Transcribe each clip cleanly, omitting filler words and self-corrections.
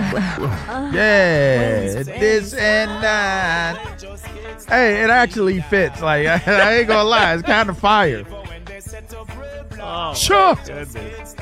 Yeah, this and that. Hey, it actually fits. Like, I ain't gonna lie, it's kind of fire. Oh, sure. Goodness.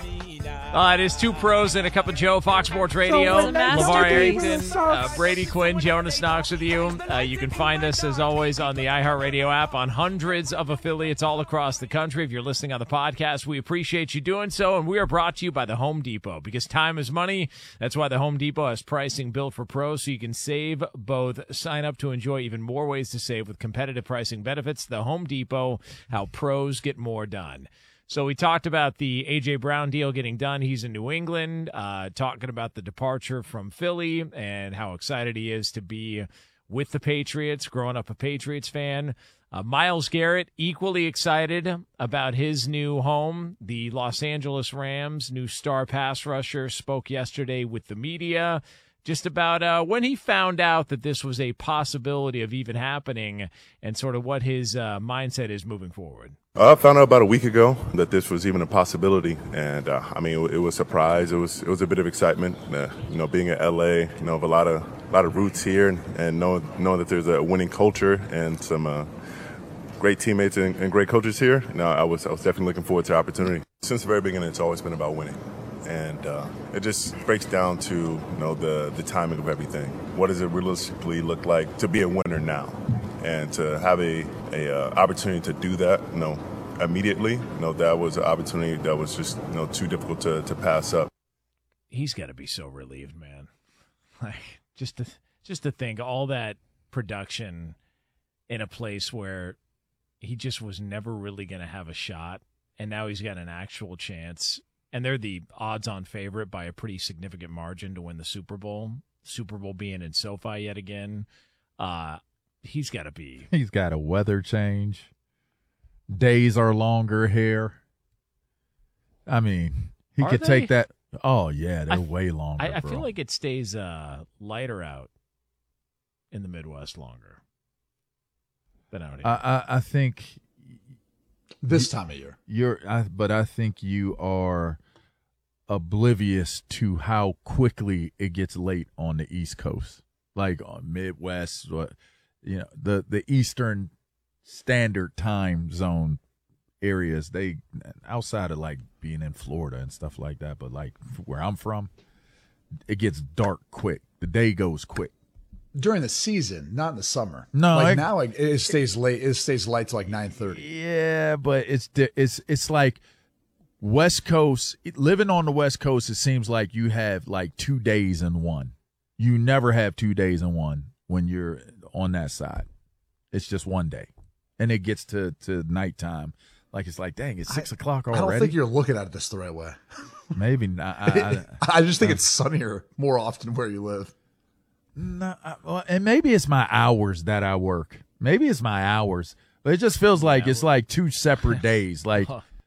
It is Two Pros and a Cup of Joe, Fox Sports Radio. So LeVar Arrington, Brady Quinn, Jonas Knox with you. You can find us, as always, on the iHeartRadio app on hundreds of affiliates all across the country. If you're listening on the podcast, we appreciate you doing so. And we are brought to you by the Home Depot, because time is money. That's why the Home Depot has pricing built for pros, so you can save both. Sign up to enjoy even more ways to save with competitive pricing benefits. The Home Depot, how pros get more done. So we talked about the A.J. Brown deal getting done. He's in New England, talking about the departure from Philly and how excited he is to be with the Patriots, growing up a Patriots fan. Myles Garrett, equally excited about his new home. The Los Angeles Rams' new star pass rusher spoke yesterday with the media just about when he found out that this was a possibility of even happening and sort of what his mindset is moving forward. I found out about a week ago that this was even a possibility, and it was a surprise. It was a bit of excitement, being in LA, of a lot of roots here, and knowing that there's a winning culture and some great teammates and great coaches here. I was definitely looking forward to the opportunity. Since the very beginning, it's always been about winning, and it just breaks down to the timing of everything. What does it realistically look like to be a winner now? And to have a opportunity to do that, immediately, that was an opportunity that was just, too difficult to pass up. He's got to be so relieved, man. Like, just to think all that production in a place where he just was never really going to have a shot, and now he's got an actual chance. And they're the odds-on favorite by a pretty significant margin to win the Super Bowl. Super Bowl being in SoFi yet again. He's got to be. He's got a weather change. Days are longer here. I mean, he could take that. Oh, yeah, they're way longer. I feel like it stays lighter out in the Midwest longer than out here. I think this time of year. But I think you are oblivious to how quickly it gets late on the East Coast, like on Midwest. The Eastern Standard Time Zone areas, they outside of like being in Florida and stuff like that, but like where I'm from, it gets dark quick. The day goes quick during the season, not in the summer. No, now it stays late. It stays light till like 9:30. Yeah, but it's like West Coast. Living on the West Coast, it seems like you have like 2 days in one. You never have 2 days in one when you're on that side. It's just one day. And it gets to nighttime. Like, it's like, dang, it's 6 o'clock already. I don't think you're looking at this the right way. Maybe not. I just think it's sunnier more often where you live. No, and maybe it's my hours that I work. Maybe it's my hours. But it just feels like it's like 2 separate days. Like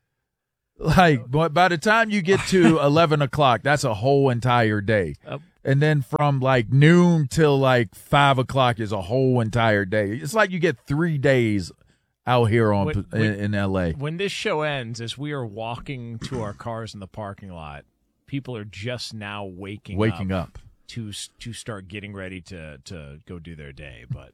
by the time you get to 11 o'clock, that's a whole entire day. And then from like noon till like 5 o'clock is a whole entire day. It's like you get 3 days out here in L.A. When this show ends, as we are walking to our cars in the parking lot, people are just now waking up to start getting ready to go do their day. But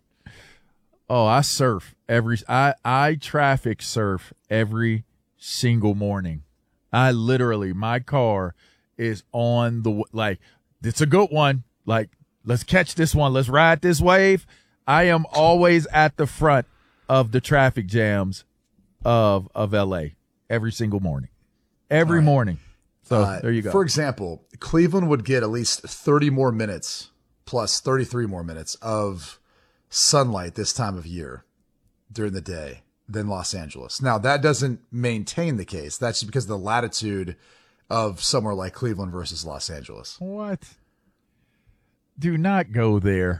I surf I traffic surf every single morning. I literally, my car is on it's a good one. Like, let's catch this one. Let's ride this wave. I am always at the front of the traffic jams of L.A. every single morning. Every morning. So there you go. For example, Cleveland would get at least 30 more minutes plus 33 more minutes of sunlight this time of year during the day than Los Angeles. Now, that doesn't maintain the case. That's just because of the latitude of somewhere like Cleveland versus Los Angeles. What? Do not go there.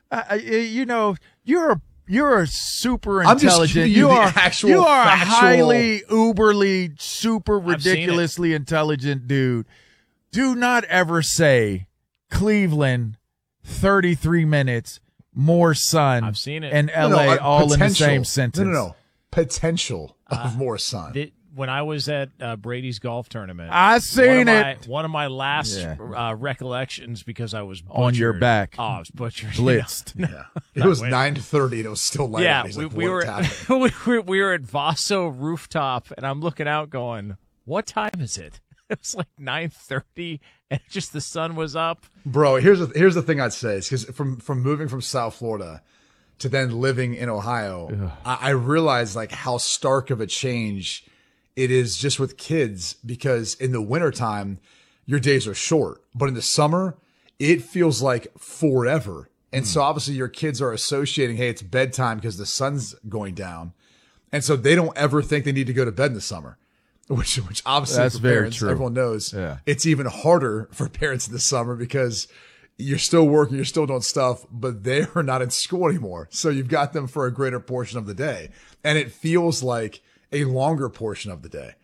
You're a super intelligent. You are a highly uberly, super ridiculously intelligent dude. Do not ever say Cleveland, 33 minutes, more sun. I've seen it. And LA all in the same sentence. No. Potential of more sun. when I was at Brady's golf tournament, I seen it. One of my last recollections, because I was butchered. On your back. Oh, I was butchered. Blitzed. Yeah. It was 9:30 and it was still light out. He's we were we were at Vaso rooftop, and I'm looking out going, what time is it? It was like 9:30, and just the sun was up. Bro, here's the thing I'd say is because from moving from South Florida to then living in Ohio, I realized like how stark of a change it is just with kids, because in the wintertime, your days are short, but in the summer, it feels like forever. And so obviously your kids are associating, hey, it's bedtime because the sun's going down. And so they don't ever think they need to go to bed in the summer, which obviously that's for very parents, true. Everyone knows Yeah. it's even harder for parents in the summer because you're still working, you're still doing stuff, but they're not in school anymore. So you've got them for a greater portion of the day. And it feels like a longer portion of the day.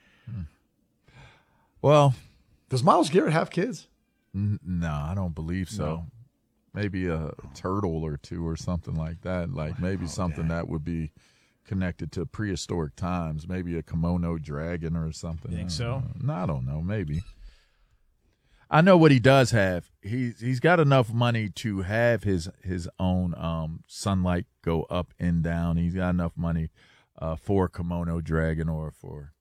Well, does Myles Garrett have kids? No, I don't believe so. No. Maybe a turtle or two or something like that. Like maybe something that would be connected to prehistoric times. Maybe a kimono dragon or something. You think so? No, I don't know. Maybe. I know what he does have. He's got enough money to have his own sunlight go up and down. He's got enough money for a kimono dragon or for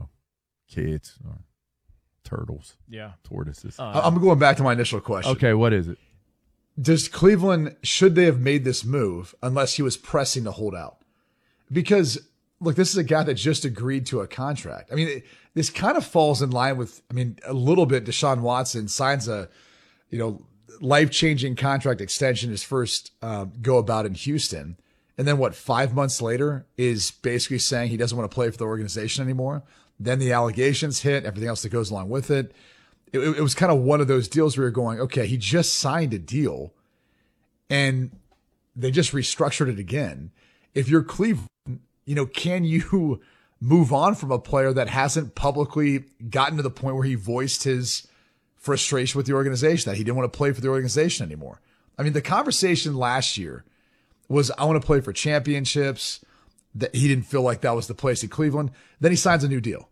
kids or turtles. Yeah, tortoises. I'm going back to my initial question. Okay, what is it? Does Cleveland, should they have made this move unless he was pressing to hold out? Because, look, this is a guy that just agreed to a contract. I mean, this kind of falls in line with, a little bit Deshaun Watson signs a, life-changing contract extension, his first go about in Houston. And then 5 months later is basically saying he doesn't want to play for the organization anymore. Then the allegations hit, everything else that goes along with it. It was kind of one of those deals where you're going, okay, he just signed a deal and they just restructured it again. If you're Cleveland, can you move on from a player that hasn't publicly gotten to the point where he voiced his frustration with the organization, that he didn't want to play for the organization anymore? I mean, the conversation last year was, I want to play for championships, that he didn't feel like that was the place in Cleveland. Then he signs a new deal.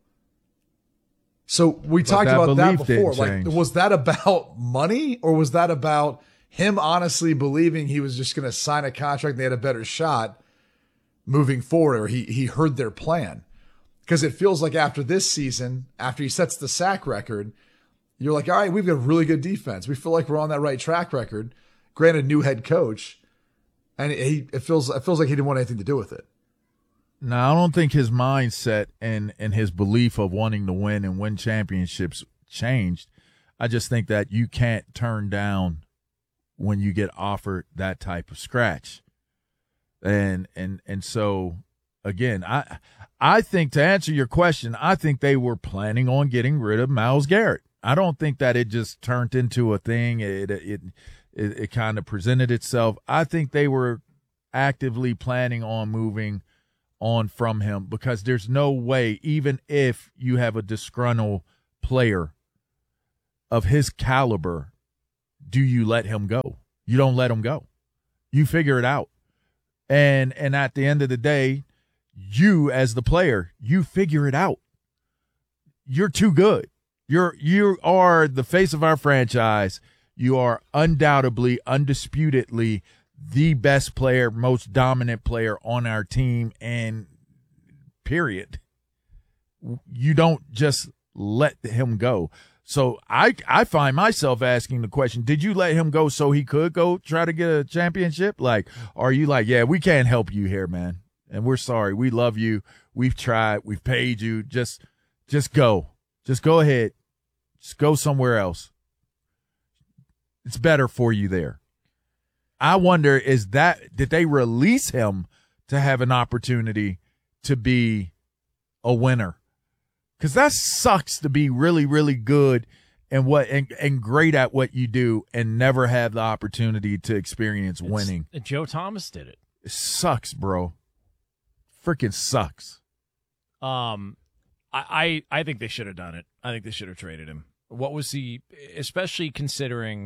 So we talked about that before. Like, was that about money, or was that about him honestly believing he was just going to sign a contract and they had a better shot moving forward, or he heard their plan? Because it feels like after this season, after he sets the sack record, you're like, all right, we've got really good defense. We feel like we're on that right track record. Granted, new head coach, and it feels like he didn't want anything to do with it. No, I don't think his mindset and his belief of wanting to win and win championships changed. I just think that you can't turn down when you get offered that type of scratch. And so again, I think, to answer your question, I think they were planning on getting rid of Myles Garrett. I don't think that it just turned into a thing. It kind of presented itself. I think they were actively planning on moving on from him, because there's no way, even if you have a disgruntled player of his caliber, do you let him go? You don't let him go. You figure it out. And at the end of the day, you as the player, you figure it out. You're too good. You are the face of our franchise. You are undoubtedly, undisputedly the best player, most dominant player on our team, and period. You don't just let him go. So I find myself asking the question, did you let him go so he could go try to get a championship? Like, are you like, yeah, we can't help you here, man, and we're sorry. We love you. We've tried. We've paid you. Just go. Just go ahead. Just go somewhere else. It's better for you there. I wonder, did they release him to have an opportunity to be a winner? Because that sucks to be really, really good and great at what you do and never have the opportunity to experience winning. Joe Thomas did it. It sucks, bro. Freaking sucks. I think they should have done it. I think they should have traded him. What was especially considering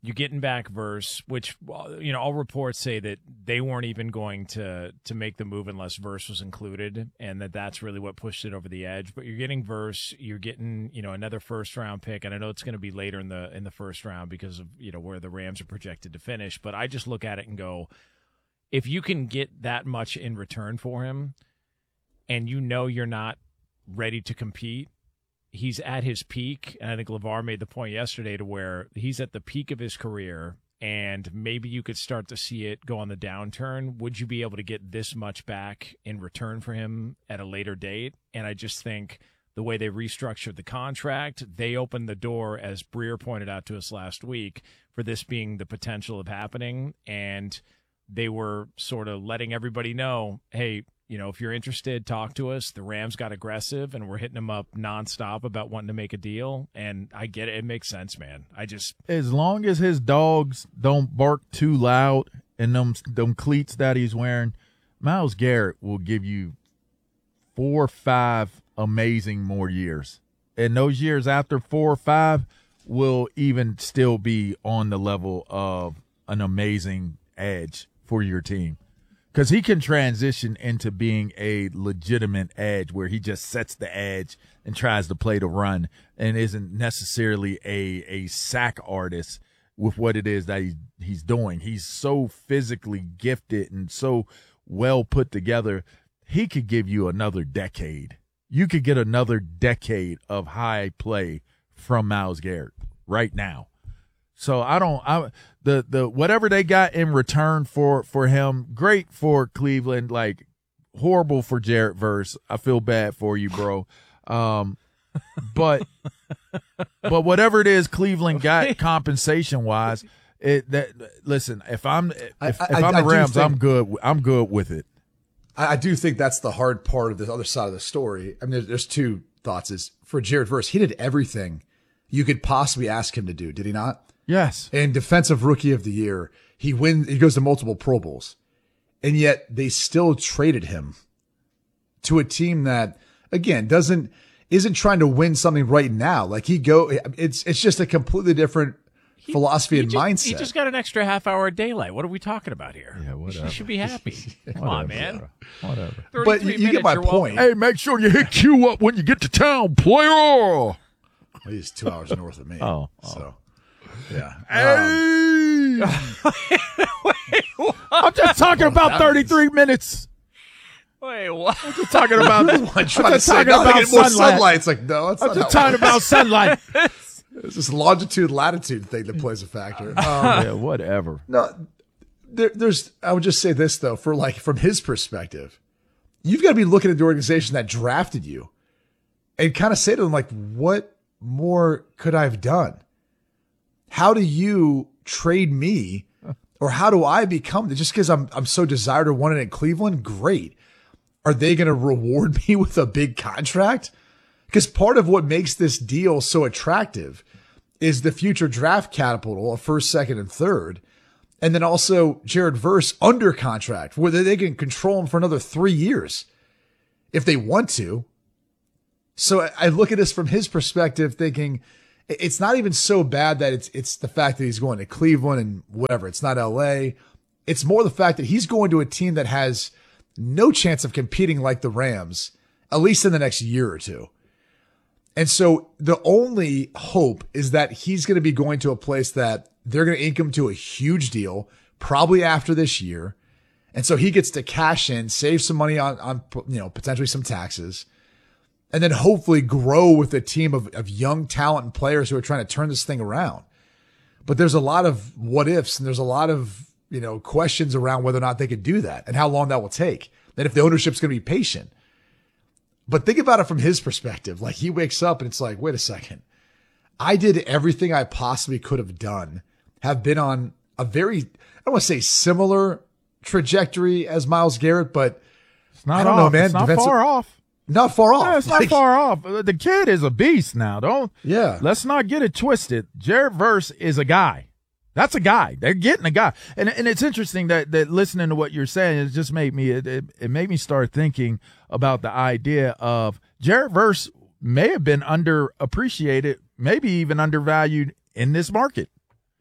You're getting back Verse, which, all reports say that they weren't even going to make the move unless Verse was included, and that's really what pushed it over the edge. But you're getting Verse, you're getting, another first-round pick, and I know it's going to be later in the first round because of, where the Rams are projected to finish. But I just look at it and go, if you can get that much in return for him, and you're not ready to compete, he's at his peak, and I think LeVar made the point yesterday to where he's at the peak of his career, and maybe you could start to see it go on the downturn. Would you be able to get this much back in return for him at a later date? And I just think the way they restructured the contract, they opened the door, as Breer pointed out to us last week, for this being the potential of happening, and they were sort of letting everybody know, hey, if you're interested, talk to us. The Rams got aggressive, and we're hitting them up nonstop about wanting to make a deal. And I get it. It makes sense, man. As long as his dogs don't bark too loud and them cleats that he's wearing, Myles Garrett will give you 4 or 5 amazing more years. And those years after 4 or 5 will even still be on the level of an amazing edge for your team. Because he can transition into being a legitimate edge where he just sets the edge and tries to play the run and isn't necessarily a sack artist with what it is that he's doing. He's so physically gifted and so well put together. He could give you another decade. You could get another decade of high play from Myles Garrett right now. So the whatever they got in return for him, great for Cleveland, like horrible for Jared Verse. I feel bad for you, bro. But whatever it is Cleveland got compensation wise, listen, if I'm the Rams, I'm good. I'm good with it. I do think that's the hard part of the other side of the story. I mean, there's two thoughts. Is for Jared Verse, he did everything you could possibly ask him to do, did he not? Yes. And Defensive Rookie of the Year, he goes to multiple Pro Bowls. And yet they still traded him to a team that, again, isn't trying to win something right now. Like it's just a completely different philosophy and mindset. He just got an extra half hour of daylight. What are we talking about here? Yeah, whatever. He should be happy. Come on, man. Whatever. But you get my point. Hey, make sure you hit Q up when you get to town, player. Well, he's 2 hours north of me. So. Yeah. Hey! I'm just talking about 33 minutes. Wait, what? I'm just talking about sunlight. It's like, no, it's not. I'm just talking about sunlight. It's this longitude-latitude thing that plays a factor. Yeah, whatever. No, I would just say this, though, from his perspective, you've got to be looking at the organization that drafted you and kind of say to them, like, what more could I have done? How do you trade me, or how do I become just because I'm so desired or wanted in Cleveland? Great. Are they going to reward me with a big contract? Because part of what makes this deal so attractive is the future draft capital of first, second, and third. And then also Jared Verse under contract where they can control him for another 3 years if they want to. So I look at this from his perspective thinking, it's not even so bad that it's the fact that he's going to Cleveland and whatever. It's not LA. It's more the fact that he's going to a team that has no chance of competing like the Rams, at least in the next year or two. And so the only hope is that he's going to be going to a place that they're going to ink him to a huge deal, probably after this year. And so he gets to cash in, save some money on potentially some taxes, and then hopefully grow with a team of young talent and players who are trying to turn this thing around. But there's a lot of what ifs, and there's a lot of, questions around whether or not they could do that and how long that will take. And if the ownership's going to be patient. But think about it from his perspective. Like, he wakes up and it's like, wait a second. I did everything I possibly could have done, have been on a very, I don't want to say similar trajectory as Myles Garrett, but it's not I don't know, man. It's not far off. Not far off. Yeah, it's not far off. The kid is a beast now. Let's not get it twisted. Jared Verse is a guy. That's a guy. They're getting a guy. And it's interesting that listening to what you're saying, it just made me, it made me start thinking about the idea of Jared Verse may have been underappreciated, maybe even undervalued in this market.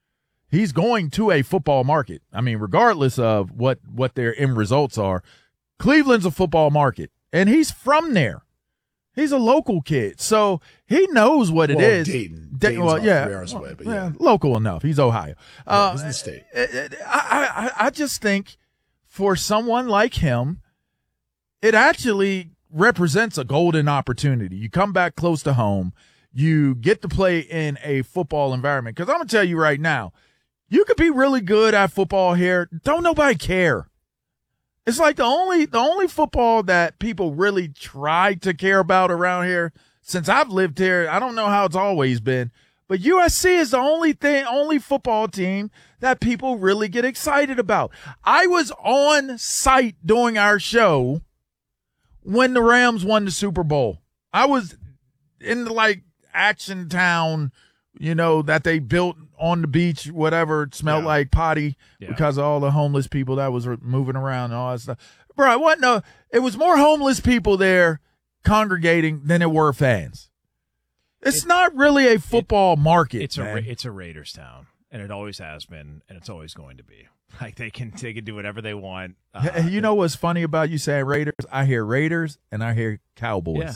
He's going to a football market. I mean, regardless of what their end results are, Cleveland's a football market, and he's from there. He's a local kid, so he knows what it is. Dayton. Well, yeah, 3 hours away, but yeah. Local enough. He's Ohio. He's in the state. I just think for someone like him, it actually represents a golden opportunity. You come back close to home. You get to play in a football environment. Because I'm going to tell you right now, you could be really good at football here. Don't nobody care. It's like the only football that people really try to care about around here since I've lived here. I don't know how it's always been, but USC is the only football team that people really get excited about. I was on site doing our show when the Rams won the Super Bowl. I was in the Action Town, that they built on the beach, whatever. It smelled like potty because of all the homeless people that was moving around and all that stuff. Bro, it was more homeless people there congregating than it were fans. It's not really a football market. It's a Raiders town, and it always has been, and it's always going to be. Like they can do whatever they want. You know what's funny about you saying Raiders? I hear Raiders and I hear Cowboys. Yeah.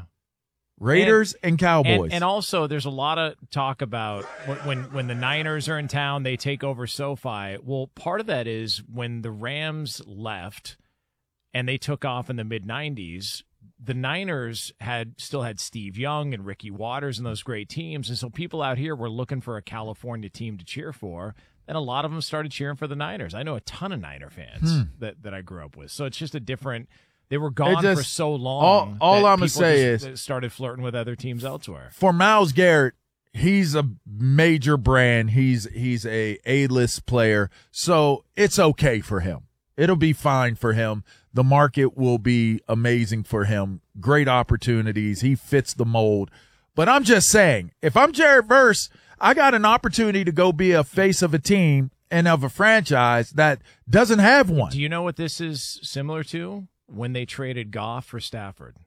Raiders and Cowboys. And also there's a lot of talk about when the Niners are in town, they take over SoFi. Well, part of that is when the Rams left and they took off in the mid-90s, the Niners still had Steve Young and Ricky Waters and those great teams. And so people out here were looking for a California team to cheer for. And a lot of them started cheering for the Niners. I know a ton of Niner fans that I grew up with. So it's just a different – they were gone for so long. All I'm going to say is started flirting with other teams elsewhere. For Myles Garrett, he's a major brand. He's a A-list player. So it's okay for him. It'll be fine for him. The market will be amazing for him. Great opportunities. He fits the mold. But I'm just saying, if I'm Jared Verse, I got an opportunity to go be a face of a team and of a franchise that doesn't have one. Do you know what this is similar to? When they traded Goff for Stafford.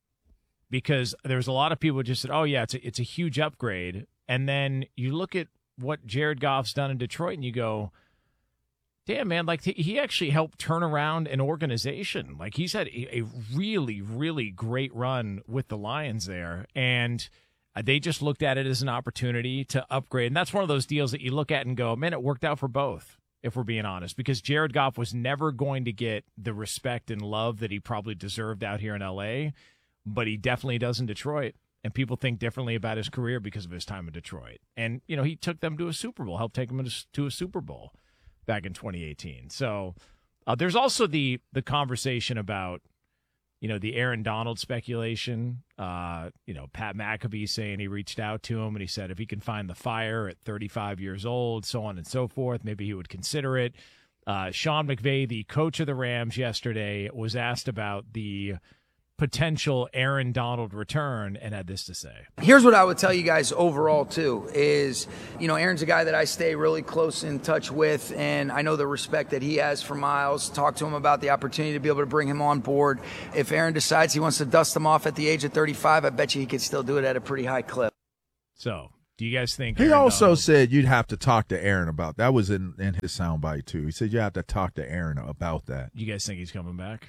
Because there's a lot of people just said, oh, yeah, it's a huge upgrade. And then you look at what Jared Goff's done in Detroit and you go, damn, man, he actually helped turn around an organization. Like he's had a really, really great run with the Lions there. And they just looked at it as an opportunity to upgrade. And that's one of those deals that you look at and go, man, it worked out for both, if we're being honest, because Jared Goff was never going to get the respect and love that he probably deserved out here in L.A., but he definitely does in Detroit, and people think differently about his career because of his time in Detroit. And, he took them to a Super Bowl, helped take them to a Super Bowl back in 2018. So there's also the conversation about, the Aaron Donald speculation, Pat McAfee saying he reached out to him and he said if he can find the fire at 35 years old, so on and so forth, maybe he would consider it. Sean McVay, the coach of the Rams yesterday, was asked about the potential Aaron Donald return and had this to say. Here's what I would tell you guys overall too is, Aaron's a guy that I stay really close in touch with, and I know the respect that he has for Myles. Talk to him about the opportunity to be able to bring him on board. If Aaron decides he wants to dust him off at the age of 35, I bet you he could still do it at a pretty high clip. So, do you guys think he also said you'd have to talk to Aaron about that? Was in his soundbite too. He said you have to talk to Aaron about that. You guys think he's coming back?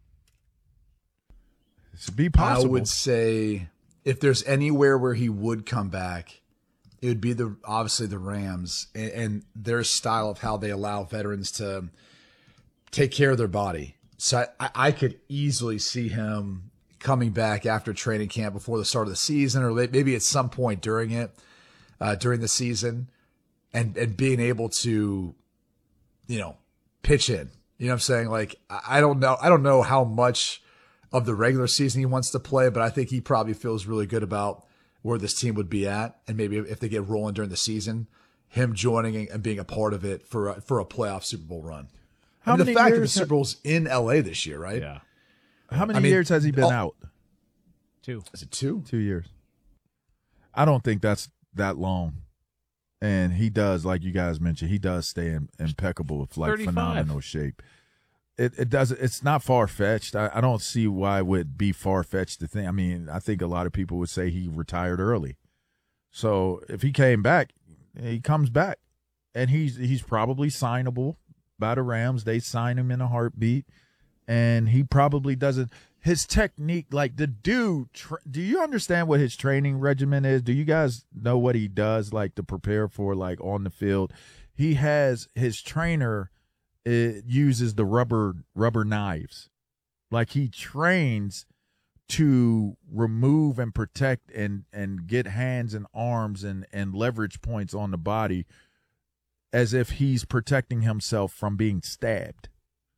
It's be possible. I would say if there's anywhere where he would come back, it would be obviously the Rams and their style of how they allow veterans to take care of their body. So I could easily see him coming back after training camp before the start of the season, or maybe at some point during the season, and being able to, pitch in. You know what I'm saying? Like, I don't know how much of the regular season he wants to play, but I think he probably feels really good about where this team would be at, and maybe if they get rolling during the season, him joining and being a part of it for a playoff Super Bowl run. The fact that the Super Bowl's in LA this year, right? Yeah. How many years has he been out? 2. Is it 2? 2 years. I don't think that's that long. And he does, like you guys mentioned, he does stay in impeccable with 35. Phenomenal shape. It does. It's not far fetched. I don't see why it would be far fetched to think. I mean, I think a lot of people would say he retired early. So if he came back, he comes back, and he's probably signable by the Rams. They sign him in a heartbeat, and he probably doesn't. His technique, like the dude, do you understand what his training regimen is? Do you guys know what he does, like to prepare for, like on the field? He has his trainer uses the rubber knives, like he trains to remove and protect and get hands and arms and leverage points on the body, as if he's protecting himself from being stabbed.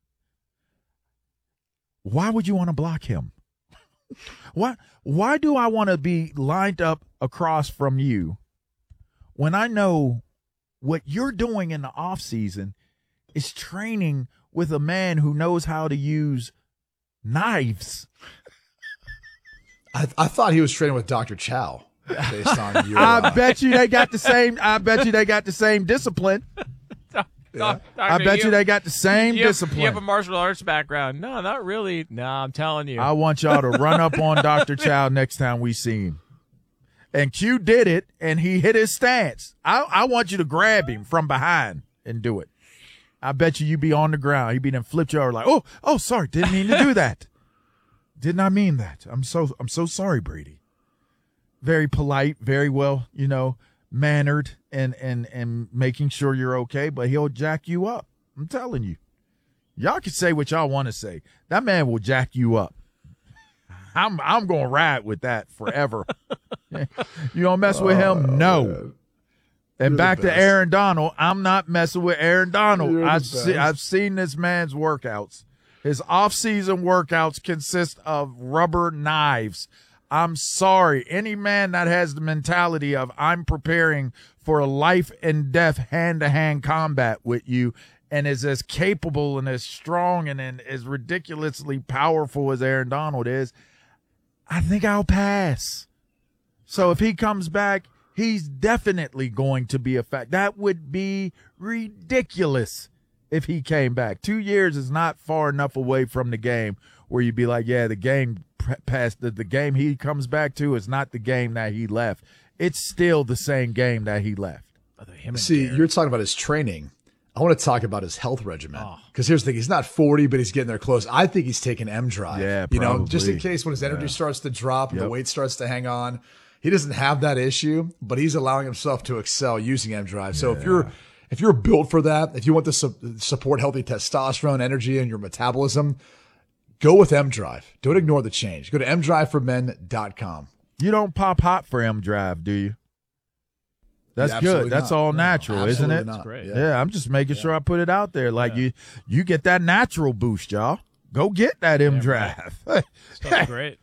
Why would you want to block him? Why do I want to be lined up across from you when I know what you're doing in the off season is training with a man who knows how to use knives? I thought he was training with Dr. Chow based on your. I bet you they got the same. I bet you they got the same discipline. Doctor, I bet you they got the same discipline. You have a martial arts background. No, not really. No, I'm telling you. I want y'all to run up on Dr. Chow next time we see him. And Q did it, and he hit his stance. I want you to grab him from behind and do it. I bet you be on the ground. He'd be then flipped you over like, oh, sorry, didn't mean to do that. Did not mean that. I'm so sorry, Brady. Very polite, very well, mannered and making sure you're okay, but he'll jack you up. I'm telling you. Y'all can say what y'all want to say. That man will jack you up. I'm going to ride with that forever. You don't mess with him? No. Man. And back to Aaron Donald, I'm not messing with Aaron Donald. I've seen this man's workouts. His off-season workouts consist of rubber knives. I'm sorry. Any man that has the mentality of I'm preparing for a life and death hand-to-hand combat with you and is as capable and as strong and as ridiculously powerful as Aaron Donald is, I think I'll pass. So if he comes back, he's definitely going to be a fact. That would be ridiculous if he came back. 2 years is not far enough away from the game where you'd be like, yeah, the game past the game he comes back to is not the game that he left. It's still the same game that he left. See, you're talking about his training. I want to talk about his health regimen. Because here's the thing, he's not 40, but he's getting there close. I think he's taking M-Drive. Yeah, probably. Just in case when his energy starts to drop and the weight starts to hang on. He doesn't have that issue, but he's allowing himself to excel using M-Drive. So if you're built for that, if you want to support healthy testosterone, energy, and your metabolism, go with M-Drive. Don't ignore the change. Go to mdriveformen.com. You don't pop hot for M-Drive, do you? That's good. That's all natural, isn't it? Not. Great. Yeah, I'm just making sure I put it out there. Like you get that natural boost, y'all. Go get that M-Drive. Stuff's great.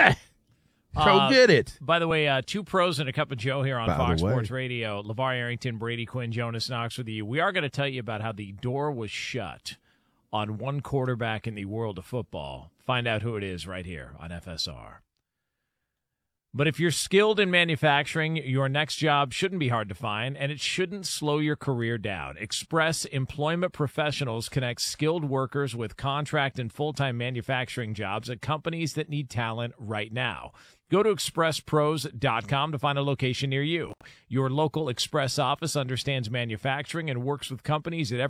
Go get it. By the way, two pros and a cup of Joe here on Fox Sports Radio. LeVar Arrington, Brady Quinn, Jonas Knox with you. We are going to tell you about how the door was shut on one quarterback in the world of football. Find out who it is right here on FSR. But if you're skilled in manufacturing, your next job shouldn't be hard to find, and it shouldn't slow your career down. Express Employment Professionals connects skilled workers with contract and full-time manufacturing jobs at companies that need talent right now. Go to expresspros.com to find a location near you. Your local Express office understands manufacturing and works with companies at every